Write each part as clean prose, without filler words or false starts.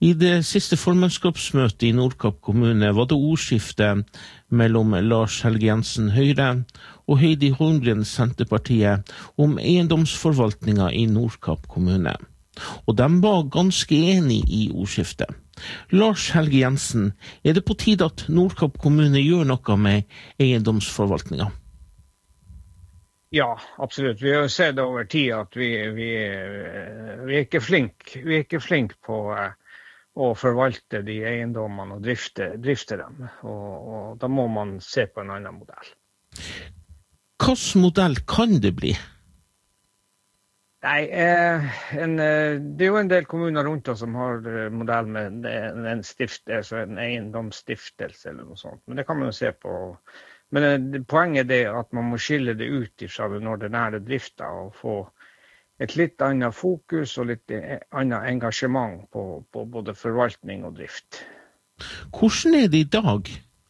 I det siste formannskapsmøtet i Nordkapp kommune var det ordskifte mellom Lars Helge Jensen Høyre og Heidi Holmgren Senterpartiet om eiendomsforvaltninga i Nordkapp kommune. Og de var ganske enige i ordskiftet. Lars Helge Jensen, det på tide at Nordkapp kommune gjør noe med eiendomsforvaltninga? Ja, absolutt. Vi har jo sett over tid at vi er ikke flink på å forvalte de eiendommene og drifte dem. Og da må man se på en annen modell. Hvilken modell kan det bli? Nei, det er jo en del kommuner rundt oss som har modell med en eiendomsstiftelse eller noe sånt. Men det kan man jo se på. Men poenget er at man må skille det ut fra den ordinære drifta og få et litt annet fokus og litt annet engasjement på både forvaltning og drift. Hvordan er det i dag?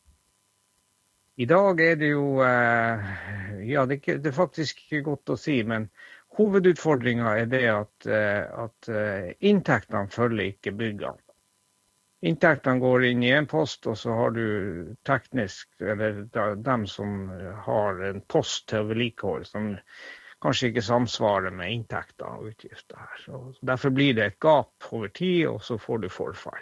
I dag er det jo, det er faktisk ikke godt å si, men hovedutfordringen er det at inntektene følger ikke byggene. Inntektene går inn i en post, og så har du teknisk, eller dem som har en post til vedlikehold, som kanskje ikke samsvarer med inntekter og utgifter her. Så derfor blir det et gap over tid, og så får du forfall.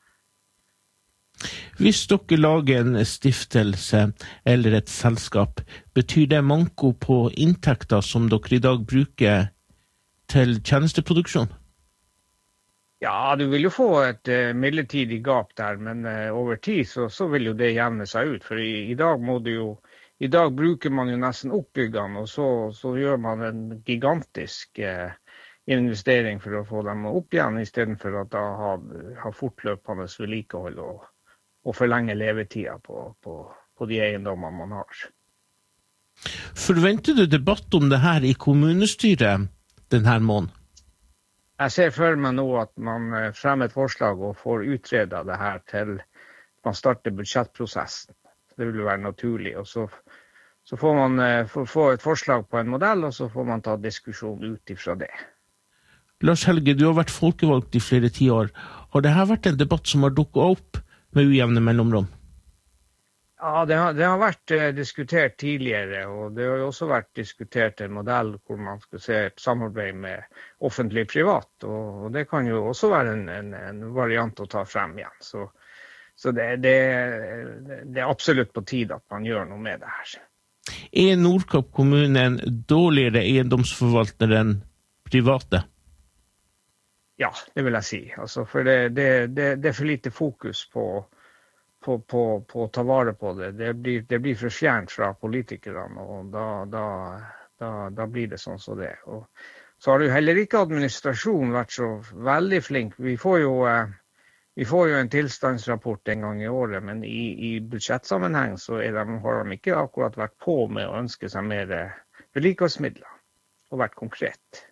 Hvis dere lager en stiftelse eller et selskap, betyr det manko på inntekter som dere i dag bruker til tjenesteproduksjon? Ja, du vil jo få et midlertidig gap der, men over tid så vil jo det jevne seg ut. For i dag bruker man jo nesten oppbyggene, og så gjør man en gigantisk investering for å få dem opp igjen, i stedet for at da ha fortløpende vedlikehold og forlenge levetida på de eiendommene man har. Forventer du debatt om det her i kommunestyret denne måneden? Jeg ser for meg nå at man fremmer et forslag og får utredet det her til man starter budsjettprosessen. Det vil være naturlig. Og så får man få et forslag på en modell, og så får man ta diskusjon ut ifra det. Lars Helge, du har vært folkevalgt i flere tiår. Har dette vært en debatt som har dukket opp med ujevne mellomrom? Ja, det har vært diskutert tidligere, og det har jo også vært diskutert en modell hvor man skal se et samarbeid med offentlig-privat, og det kan jo også være en variant å ta frem igjen. Så det er absolutt på tide at man gjør noe med det her. Er Nordkapp kommune en dårligere eiendomsforvalter enn private? Ja, det vil jeg si. Altså, for det er for lite fokus på å ta vare på det. Det blir for fjernt fra politikerne, og da blir det sånn som det. Og så har jo heller ikke administrasjonen vært så veldig flink. Vi får jo en tilstandsrapport en gang i året, men i budsjettsammenheng så har de ikke akkurat vært på med å ønske seg mer vedlikeholdsmidler og vært konkret.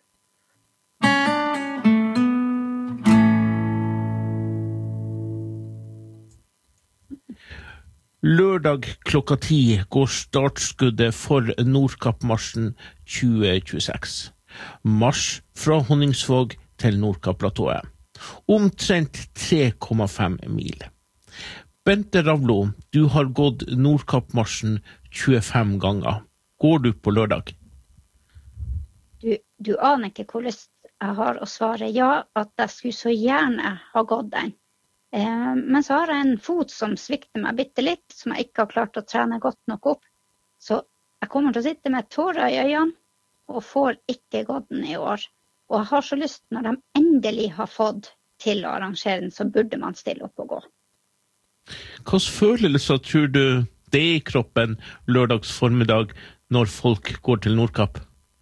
Lørdag klokka 10 går startskuddet for Nordkapp-marsjen 2026. Marsj fra Honningsvåg til Nordkapp-platået. Omtrent 3,5 mil. Bente Ravlo, du har gått Nordkapp-marsjen 25 ganger. Går du på lørdag? Du aner ikke hvor lyst jeg har å svare ja, at jeg skulle så gjerne ha gått den. Men så har jeg en fot som svikter meg bitte litt, som jeg ikke har klart å trene godt nok opp. Så jeg kommer til å sitte med tårer i øynene, og får ikke gått den i år. Og jeg har så lyst, når de endelig har fått til å arrangere den, så burde man stille opp og gå. Hvilke følelser tror du det er i kroppen lørdags formiddag når folk går til Nordkapp?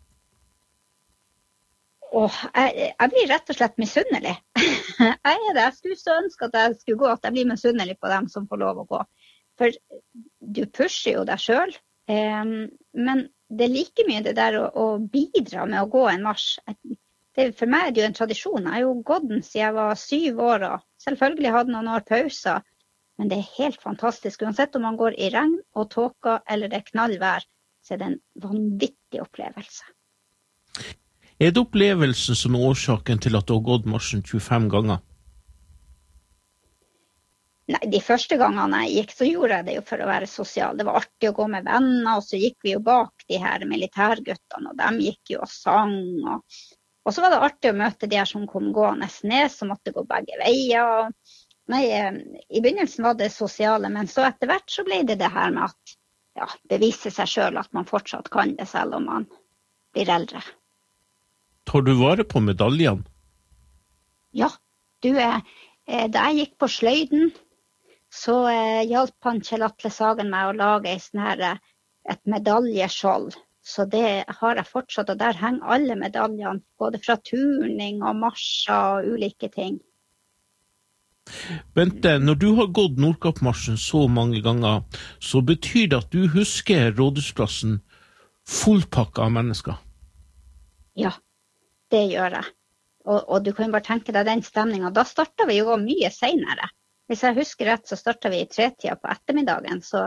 Jeg blir rett og slett misunnelig. Jeg skulle så ønske at jeg skulle gå, at jeg blir misunnelig på dem som får lov å gå. For du pusher jo deg selv, men det er like mye det der å bidra med å gå en marsj. For meg er det jo en tradisjon. Jeg har jo gått den siden jeg var 7 år, og selvfølgelig hadde noen år pauser. Men det er helt fantastisk. Uansett om man går i regn og tåke eller det er knallvær, så er det en vanvittig opplevelse. Er det opplevelsen som er årsaken til at du har gått marsjen 25 ganger? Nei, de første gangene jeg gikk, så gjorde jeg det jo for å være sosial. Det var artig å gå med venner, og så gikk vi jo bak de her militærguttene, og de gikk jo og sang. Og så var det artig å møte de her som kom gående ned, som måtte gå begge veier. Nei, i begynnelsen var det sosiale, men så etter hvert så ble det her med at bevise seg selv at man fortsatt kan det selv om man blir eldre. Tar du vare på medaljene? Ja, da jeg gikk på sløyden, så hjalp han Kjell Atle Sagen meg å lage et medaljeskjold. Så det har jeg fortsatt, og der henger alle medaljene, både fra turning og marsjer og ulike ting. Bente, når du har gått Nordkappmarsjen så mange ganger, så betyr det at du husker Rådhusplassen fullpakket av mennesker? Ja, det gjør jeg. Og du kan jo bare tenke deg den stemningen. Da startet vi jo mye senere. Hvis jeg husker rett, så startet vi i 3-tida på ettermiddagen. Så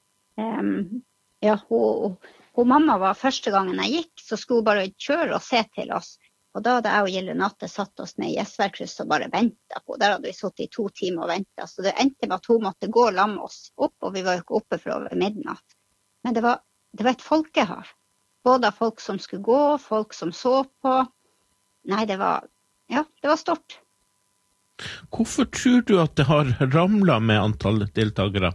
hun mamma var første gangen jeg gikk, så skulle hun bare kjøre og se til oss. Og da hadde jeg og Gille Natte satt oss ned i Gjesværkryss og bare ventet på. Der hadde vi sittet i 2 timer og ventet. Så det endte med at hun måtte gå og lamme oss opp, og vi var jo ikke oppe for over midnatt. Men det var et folkehav. Både av folk som skulle gå, folk som så på. Nei, det var stort. Hvorfor tror du at det har ramlet med antall deltakere?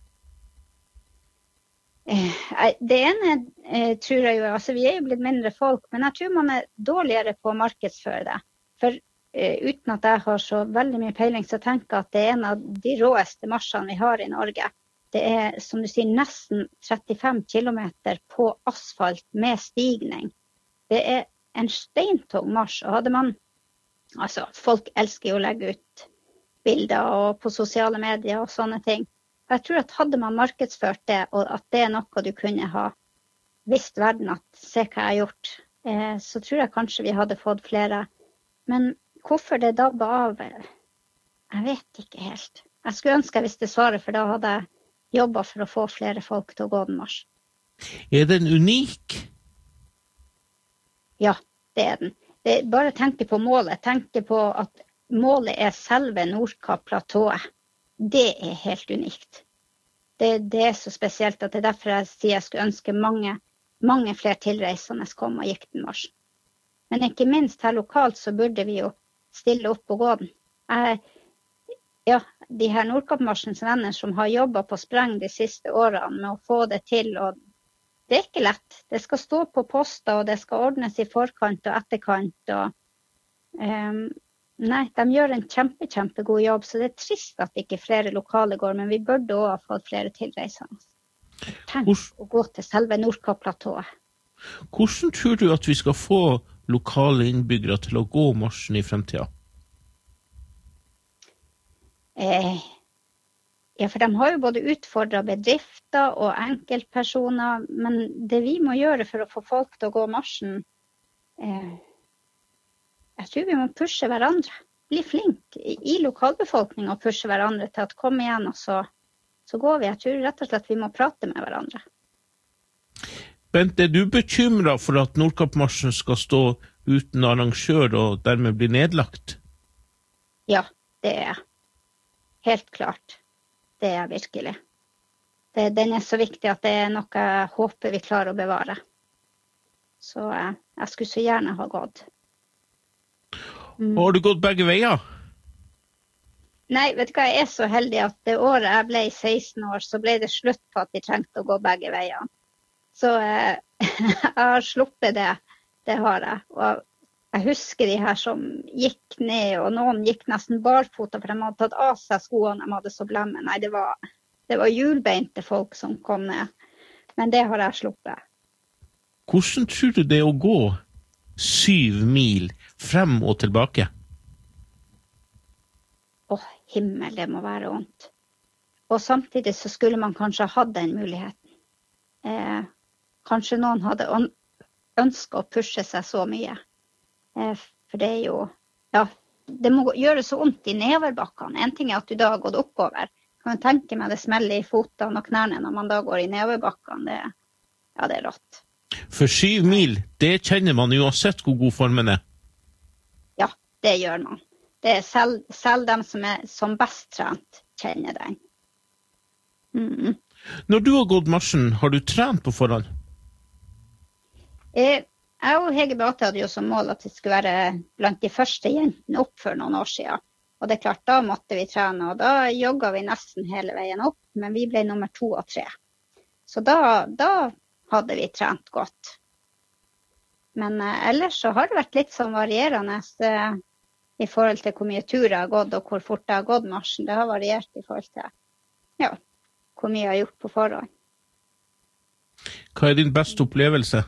Det ene tror jeg jo, altså vi jo blitt mindre folk, men jeg tror man dårligere på å markedsføre det. For uten at jeg har så veldig mye peiling, så tenker jeg at det en av de råeste marsjene vi har i Norge. Det som du sier, nesten 35 kilometer på asfalt med stigning. Det en steintung marsj, og hadde man, altså folk elsker jo å legge ut bilder og på sosiale medier og sånne ting. Jeg tror at hadde man markedsført det, og at det noe du kunne ha visst verden at se hva jeg har gjort, så tror jeg kanskje vi hadde fått flere. Men hvorfor det dabba av, jeg vet ikke helt. Jeg skulle ønske jeg visste svaret, for da hadde jeg jobbet for å få flere folk til å gå den marsjen. Den unik? Ja, det den. Bare tenke på målet. Tenke på at målet selve Nordkapp-platået. Det helt unikt. Det så spesielt at det derfor jeg sier jeg skulle ønske mange flere tilreisende kom og gikk den marsjen. Men ikke minst her lokalt så burde vi jo stille opp og gå den. De her Nordkappmarsjens venner som har jobbet på spreng de siste årene med å få det til, og det ikke lett. Det skal stå på poster, og det skal ordnes i forkant og etterkant, og nei, de gjør en kjempegod jobb, så det trist at ikke flere lokale går, men vi burde også ha fått flere tilreisende. Tenk å gå til selve Nordkapp-platået. Hvordan tror du at vi skal få lokale innbyggere til å gå marsjen i fremtiden? For de har jo både utfordret bedrifter og enkeltpersoner, men det vi må gjøre for å få folk til å gå marsjen, jeg tror vi må pushe hverandre, bli flink i lokalbefolkningen og pushe hverandre til at komme igjen, og så går vi. Jeg tror rett og slett vi må prate med hverandre. Bente, du bekymret for at Nordkappmarsjen skal stå uten arrangør og dermed bli nedlagt? Ja, det jeg. Helt klart. Det jeg virkelig. Den så viktig at det noe jeg håper vi klarer å bevare. Så jeg skulle så gjerne ha gått. Har du gått begge veier? Nei, vet du hva, jeg så heldig at det året jeg ble 16 år, så ble det slutt på at de trengte å gå begge veier. Så jeg har sluppet det. Det har jeg. Og jeg husker de her som gikk ned, og noen gikk nesten barfota, for de hadde tatt av seg skoene, de hadde så blemme. Nei, det var hjulbeinte folk som kom ned. Men det har jeg sluppet. Hvordan tror du det å gå 7 mil frem og tilbake? Himmel, det må være vondt. Og samtidig så skulle man kanskje ha hatt den muligheten. Kanskje noen hadde ønsket å pushe seg så mye. For det jo, det må gjøre så vondt i neverbakkene. En ting at du da har gått oppover. Kan du tenke meg det smeller i fotene og knærne når man da går i neverbakkene. Det rått. For 7 mil, det kjenner man uansett hvor god formen er. Ja, det gjør man. Det selv dem som som best trent, kjenner den. Når du har gått marsjen, har du trent på forhånd? Jeg og Hege Beate hadde jo som mål at det skulle være blant de første jentene opp for noen år siden. Og det er klart, da måtte vi trene, og da jogget vi nesten hele veien opp, men vi ble nummer 2 og 3. Så da hadde vi trent godt. Men ellers så har det vært litt sånn varierende i forhold til hvor mye tur jeg har gått, og hvor fort jeg har gått marsjen. Det har variert i forhold til hvor mye jeg har gjort på forhånd. Hva er din beste opplevelse?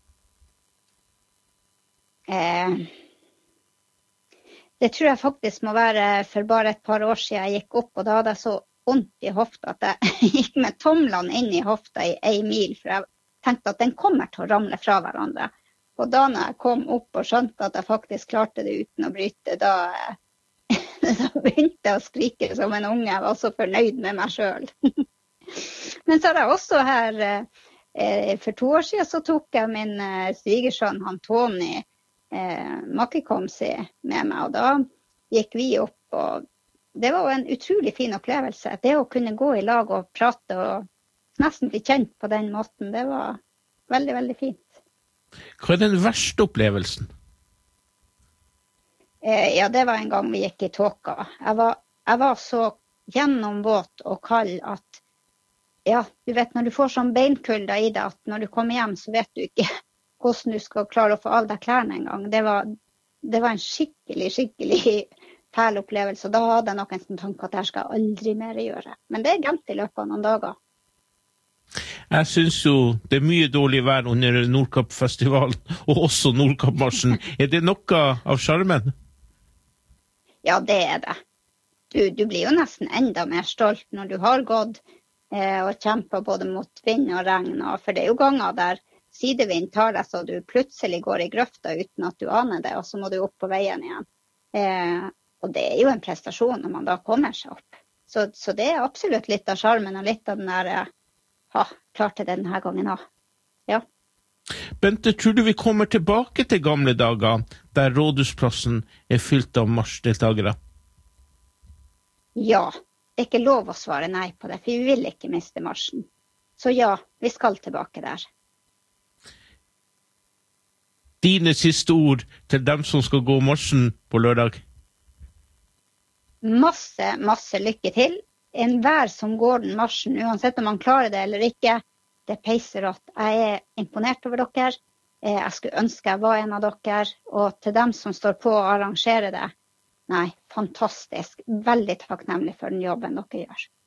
Det tror jeg faktisk må være for bare et par år siden jeg gikk opp, og da hadde jeg så vondt i hofta at jeg gikk med tomlene inn i hofta i 1 mil, for jeg tenkte at den kommer til å ramle fra hverandre. Og da når jeg kom opp og skjønte at jeg faktisk klarte det uten å bryte, da begynte jeg å skrike som en unge. Jeg var så fornøyd med meg selv. Men så har jeg også her, for 2 år siden så tok jeg min svigersønn, han Tony, Makikomsi med meg, og da gikk vi opp, og det var jo en utrolig fin opplevelse. Det å kunne gå i lag og prate og nesten bli kjent på den måten, det var veldig, veldig fint. Hva er den verste opplevelsen? Ja, det var en gang vi gikk i tåka. Jeg var så gjennomvåt og kald at, ja, du vet når du får sånn beinkulda i det, at når du kommer hjem så vet du ikke hvordan du skal klare å få av deg klærne en gang. Det var en skikkelig fæl opplevelse, og da hadde jeg nok en sånn tanke at det her skal jeg aldri mer gjøre. Men det er glemt i løpet av noen dager. Jeg synes jo det er mye dårlig vær under Nordkapp-festivalen, og også Nordkapp-marsjen. Er det noe av charmen? Ja, det er det. Du blir jo nesten enda mer stolt når du har gått og kjempet både mot vind og regn, for det er jo ganger der sidevind tar deg så du plutselig går i grøfta uten at du aner det, og så må du opp på veien igjen. Og det er jo en prestasjon når man da kommer seg opp. Så det er absolutt litt av charmen og litt av den der, klarte det denne gangen også. Ja. Bente, tror du vi kommer tilbake til gamle dager, der Rådhusplassen er fylt av marsjdeltagere? Ja, det er ikke lov å svare nei på det, for vi vil ikke miste marsjen. Så ja, vi skal tilbake der. Dine siste ord til dem som skal gå marsjen på lørdag? Masse lykke til. Enhver som går den marsjen, uansett om man klarer det eller ikke, det peiser at jeg er imponert over dere. Jeg skulle ønske jeg var en av dere, og til dem som står på å arrangere det, nei, fantastisk. Veldig takknemlig for den jobben dere gjør.